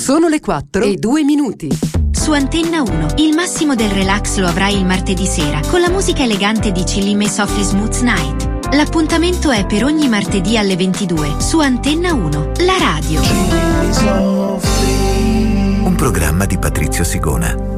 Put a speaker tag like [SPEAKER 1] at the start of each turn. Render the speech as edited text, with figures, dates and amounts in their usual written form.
[SPEAKER 1] Sono le 4:02.
[SPEAKER 2] Su Antenna 1, il massimo del relax lo avrai il martedì sera con la musica elegante di Chillime Softly Smooth Night. L'appuntamento è per ogni martedì alle 22 su Antenna 1, la radio.
[SPEAKER 3] Un programma di Patrizio Sigona.